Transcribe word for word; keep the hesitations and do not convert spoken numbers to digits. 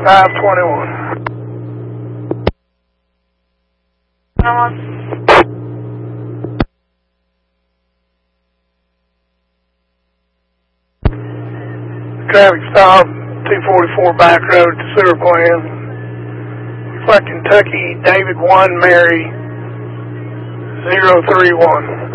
five twenty-one. Traffic stop, two forty-four back road to sewer plant. Looks like Kentucky, David one, Mary, zero three one.